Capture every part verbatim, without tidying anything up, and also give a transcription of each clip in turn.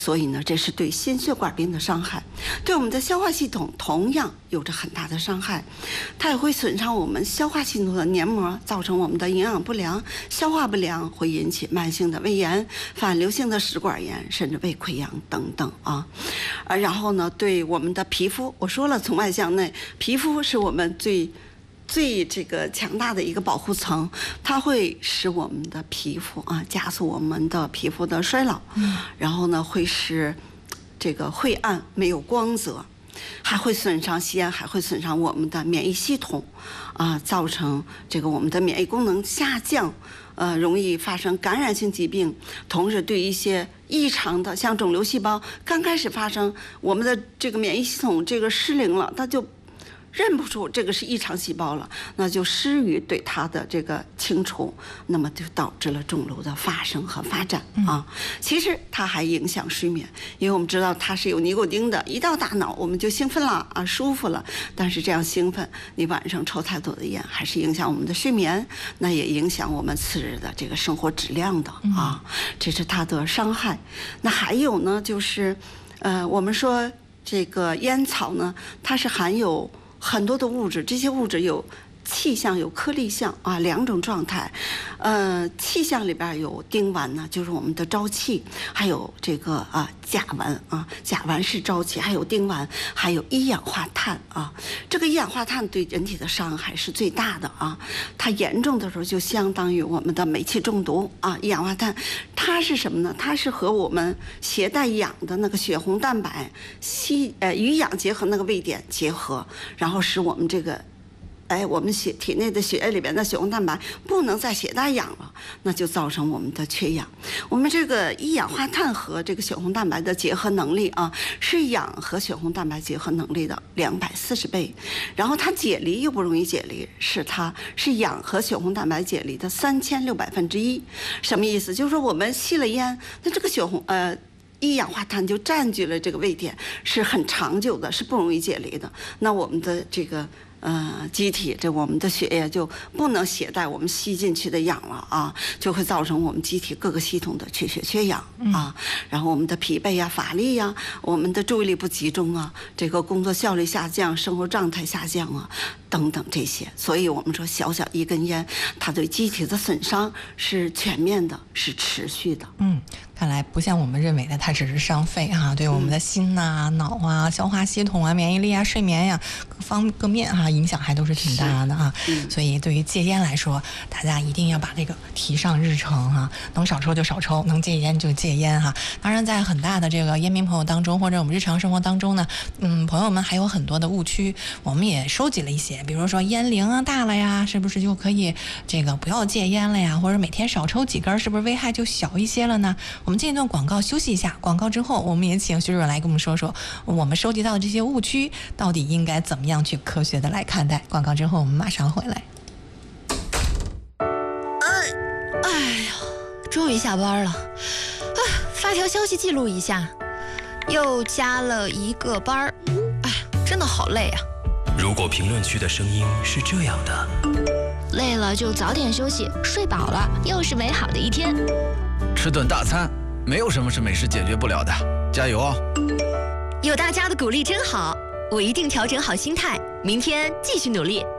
所以呢，这是对心血管病的伤害，对我们的消化系统同样有着很大的伤害。它也会损伤我们消化系统的黏膜，造成我们的营养不良、消化不良，会引起慢性的胃炎、反流性的食管炎，甚至胃溃疡等等啊。呃，然后呢，对我们的皮肤，我说了，从外向内，皮肤是我们最。最这个强大的一个保护层，它会使我们的皮肤啊加速我们的皮肤的衰老，嗯、然后呢会使这个晦暗没有光泽，还会损伤吸烟，还会损伤我们的免疫系统，啊，造成这个我们的免疫功能下降，呃，容易发生感染性疾病，同时对一些异常的像肿瘤细胞刚开始发生，我们的这个免疫系统这个失灵了，它就认不出这个是异常细胞了，那就失于对它的这个清除，那么就导致了肿瘤的发生和发展啊。其实它还影响睡眠，因为我们知道它是有尼古丁的，一到大脑我们就兴奋了啊，舒服了。但是这样兴奋，你晚上抽太多的烟，还是影响我们的睡眠，那也影响我们次日的这个生活质量的啊。这是它的伤害。那还有呢，就是呃，我们说这个烟草呢，它是含有很多的物质，这些物质有气象有颗粒象啊两种状态，呃，气象里边有丁烷呢，就是我们的沼气，还有这个啊甲烷啊，甲烷是沼气，还有丁烷，还有一氧化碳啊。这个一氧化碳对人体的伤害是最大的啊，它严重的时候就相当于我们的煤气中毒啊。一氧化碳它是什么呢？它是和我们携带氧的那个血红蛋白吸呃与氧结合那个位点结合，然后使我们这个。哎，我们血体内的血液里边的血红蛋白不能再携带氧了，那就造成我们的缺氧。我们这个一氧化碳和这个血红蛋白的结合能力啊，是氧和血红蛋白结合能力的两百四十倍。然后它解离又不容易解离，是它是氧和血红蛋白解离的三千六百分之一。什么意思？就是说我们吸了烟，那这个血红呃。一氧化碳就占据了这个位点，是很长久的，是不容易解离的。那我们的这个呃机体，这我们的血液就不能携带我们吸进去的氧了啊，就会造成我们机体各个系统的缺血缺氧啊，然后我们的疲惫呀、乏力呀，我们的注意力不集中啊，这个工作效率下降、生活状态下降啊。等等这些，所以我们说小小一根烟，它对机体的损伤是全面的，是持续的。 嗯，看来不像我们认为的，它只是伤肺啊，对我们的心呐、啊、脑啊、消化系统啊、免疫力啊、睡眠呀、啊、各方各面哈、啊，影响还都是挺大的啊。嗯、所以对于戒烟来说，大家一定要把这个提上日程哈、啊，能少抽就少抽，能戒烟就戒烟哈、啊。当然，在很大的这个烟民朋友当中，或者我们日常生活当中呢，嗯，朋友们还有很多的误区，我们也收集了一些。比如说烟龄啊大了呀，是不是就可以这个不要戒烟了呀？或者每天少抽几根，是不是危害就小一些了呢？我们进一段广告休息一下，广告之后我们也请徐主任来跟我们说说我们收集到的这些误区到底应该怎么样去科学的来看待。广告之后我们马上回来。 哎哎呀，终于下班了啊！发条消息记录一下，又加了一个班儿，哎，真的好累啊。 如果评论区的声音是这样的， 累了就早点休息，睡饱了又是美好的一天。 吃顿大餐，没有什么是美食解决不了的，加油哦！ 有大家的鼓励真好，我一定调整好心态，明天继续努力。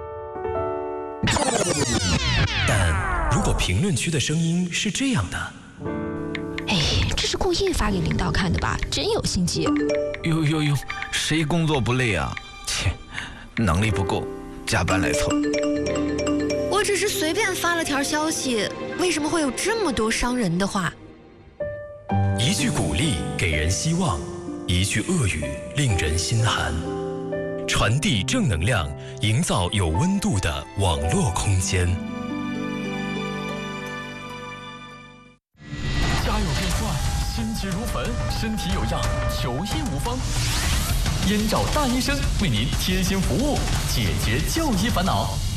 但如果评论区的声音是这样的， 哎，这是故意发给领导看的吧？真有心机！ 呦呦呦，谁工作不累啊？切，能力不够，加班来凑。 我只是随便发了条消息，为什么会有这么多伤人的话？ 一句鼓励给人希望，一句恶语令人心寒。传递正能量，营造有温度的网络空间。 家有变坏，心急如焚，身体有恙，求医无方。燕赵大医生为您贴心服务，解决就医烦恼。